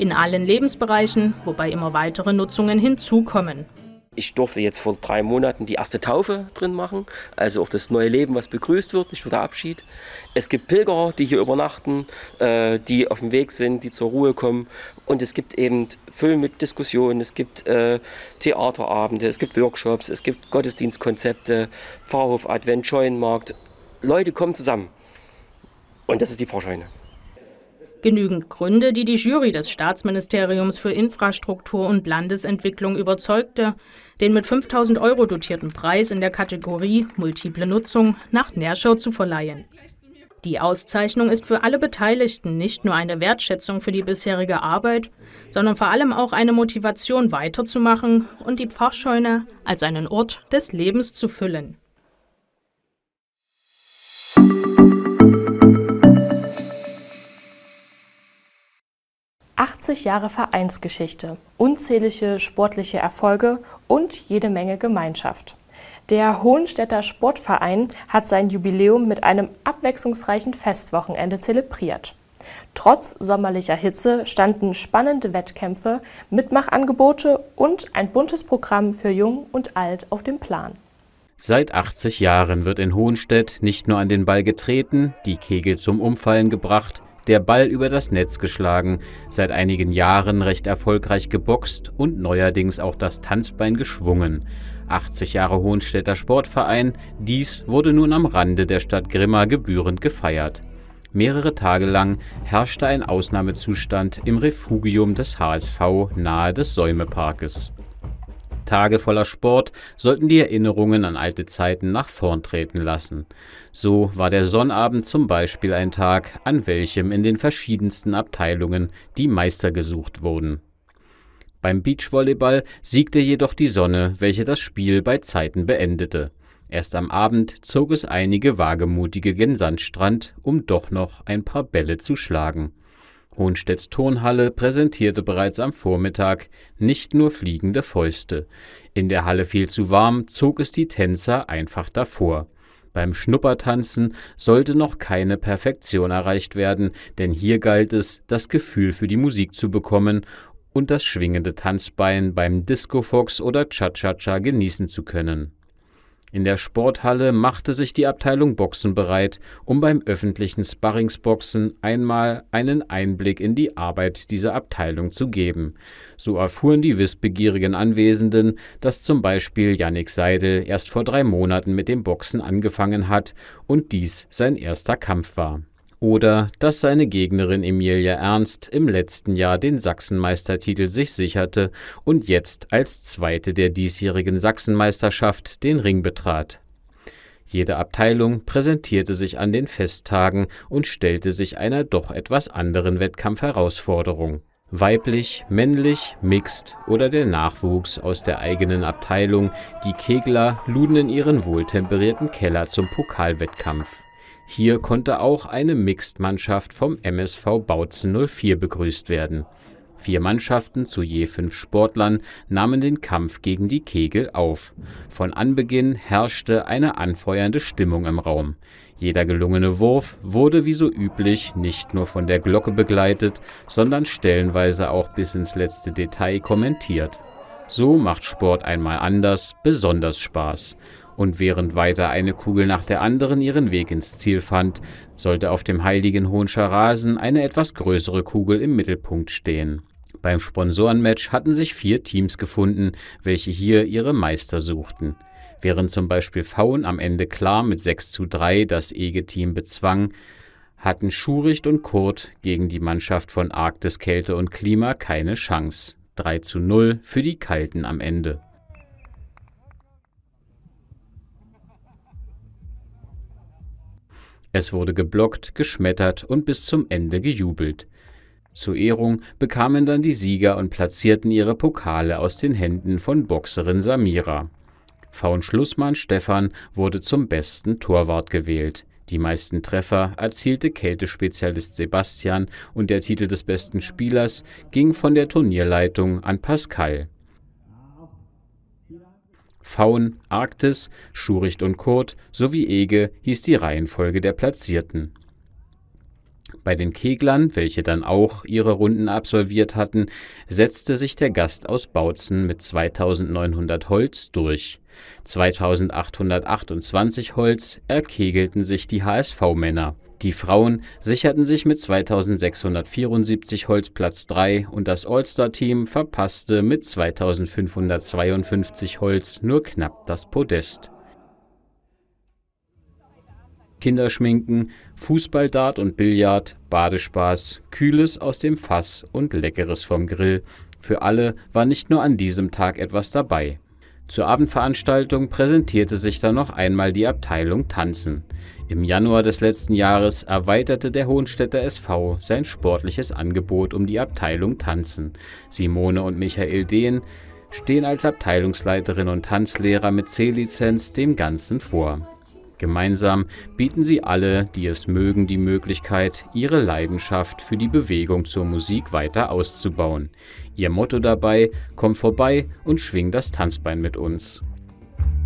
In allen Lebensbereichen, wobei immer weitere Nutzungen hinzukommen. Ich durfte jetzt vor 3 Monaten die erste Taufe drin machen, also auch das neue Leben, was begrüßt wird, nicht nur der Abschied. Es gibt Pilgerer, die hier übernachten, die auf dem Weg sind, die zur Ruhe kommen. Und es gibt eben Füllen mit Diskussionen, es gibt Theaterabende, es gibt Workshops, es gibt Gottesdienstkonzepte, Pfarrhof, Advent, Scheunenmarkt. Leute kommen zusammen. Und das ist die Pfarrscheune. Genügend Gründe, die die Jury des Staatsministeriums für Infrastruktur und Landesentwicklung überzeugte, den mit 5.000 € dotierten Preis in der Kategorie Multiple Nutzung nach Nerschau zu verleihen. Die Auszeichnung ist für alle Beteiligten nicht nur eine Wertschätzung für die bisherige Arbeit, sondern vor allem auch eine Motivation weiterzumachen und die Pfarrscheune als einen Ort des Lebens zu füllen. 80 Jahre Vereinsgeschichte, unzählige sportliche Erfolge und jede Menge Gemeinschaft. Der Hohenstädter Sportverein hat sein Jubiläum mit einem abwechslungsreichen Festwochenende zelebriert. Trotz sommerlicher Hitze standen spannende Wettkämpfe, Mitmachangebote und ein buntes Programm für Jung und Alt auf dem Plan. Seit 80 Jahren wird in Hohenstedt nicht nur an den Ball getreten, die Kegel zum Umfallen gebracht, der Ball über das Netz geschlagen, seit einigen Jahren recht erfolgreich geboxt und neuerdings auch das Tanzbein geschwungen. 80 Jahre Hohenstädter Sportverein, dies wurde nun am Rande der Stadt Grimma gebührend gefeiert. Mehrere Tage lang herrschte ein Ausnahmezustand im Refugium des HSV nahe des Säumeparkes. Tage voller Sport sollten die Erinnerungen an alte Zeiten nach vorn treten lassen. So war der Sonnabend zum Beispiel ein Tag, an welchem in den verschiedensten Abteilungen die Meister gesucht wurden. Beim Beachvolleyball siegte jedoch die Sonne, welche das Spiel bei Zeiten beendete. Erst am Abend zog es einige Wagemutige gen Sandstrand, um doch noch ein paar Bälle zu schlagen. Hohenstedts Turnhalle präsentierte bereits am Vormittag nicht nur fliegende Fäuste. In der Halle viel zu warm, zog es die Tänzer einfach davor. Beim Schnuppertanzen sollte noch keine Perfektion erreicht werden, denn hier galt es, das Gefühl für die Musik zu bekommen und das schwingende Tanzbein beim Disco-Fox oder Cha-Cha-Cha genießen zu können. In der Sporthalle machte sich die Abteilung Boxen bereit, um beim öffentlichen Sparringsboxen einmal einen Einblick in die Arbeit dieser Abteilung zu geben. So erfuhren die wissbegierigen Anwesenden, dass zum Beispiel Jannik Seidel erst vor 3 Monaten mit dem Boxen angefangen hat und dies sein erster Kampf war. Oder dass seine Gegnerin Emilia Ernst im letzten Jahr den Sachsenmeistertitel sich sicherte und jetzt als Zweite der diesjährigen Sachsenmeisterschaft den Ring betrat. Jede Abteilung präsentierte sich an den Festtagen und stellte sich einer doch etwas anderen Wettkampfherausforderung. Weiblich, männlich, mixed oder der Nachwuchs aus der eigenen Abteilung, die Kegler luden in ihren wohltemperierten Keller zum Pokalwettkampf. Hier konnte auch eine Mixed-Mannschaft vom MSV Bautzen 04 begrüßt werden. 4 Mannschaften zu je 5 Sportlern nahmen den Kampf gegen die Kegel auf. Von Anbeginn herrschte eine anfeuernde Stimmung im Raum. Jeder gelungene Wurf wurde wie so üblich nicht nur von der Glocke begleitet, sondern stellenweise auch bis ins letzte Detail kommentiert. So macht Sport einmal anders besonders Spaß. Und während weiter eine Kugel nach der anderen ihren Weg ins Ziel fand, sollte auf dem heiligen Hohenscher Rasen eine etwas größere Kugel im Mittelpunkt stehen. Beim Sponsorenmatch hatten sich 4 Teams gefunden, welche hier ihre Meister suchten. Während zum Beispiel Pfauen am Ende klar mit 6:3 das EGE-Team bezwang, hatten Schuricht und Kurt gegen die Mannschaft von Arktis Kälte und Klima keine Chance. 3:0 für die Kalten am Ende. Es wurde geblockt, geschmettert und bis zum Ende gejubelt. Zur Ehrung bekamen dann die Sieger und platzierten ihre Pokale aus den Händen von Boxerin Samira. Pfauen-Schlussmann Stefan wurde zum besten Torwart gewählt. Die meisten Treffer erzielte Kältespezialist Sebastian und der Titel des besten Spielers ging von der Turnierleitung an Pascal. Pfauen, Arktis, Schuricht und Kurt sowie Ege hieß die Reihenfolge der Platzierten. Bei den Keglern, welche dann auch ihre Runden absolviert hatten, setzte sich der Gast aus Bautzen mit 2.900 Holz durch. 2.828 Holz erkegelten sich die HSV-Männer. Die Frauen sicherten sich mit 2.674 Holz Platz 3 und das All-Star-Team verpasste mit 2.552 Holz nur knapp das Podest. Kinderschminken, Fußball, Dart und Billard, Badespaß, Kühles aus dem Fass und Leckeres vom Grill. Für alle war nicht nur an diesem Tag etwas dabei. Zur Abendveranstaltung präsentierte sich dann noch einmal die Abteilung Tanzen. Im Januar des letzten Jahres erweiterte der Hohenstädter SV sein sportliches Angebot um die Abteilung Tanzen. Simone und Michael Dehn stehen als Abteilungsleiterin und Tanzlehrer mit C-Lizenz dem Ganzen vor. Gemeinsam bieten sie alle, die es mögen, die Möglichkeit, ihre Leidenschaft für die Bewegung zur Musik weiter auszubauen. Ihr Motto dabei: Komm vorbei und schwing das Tanzbein mit uns.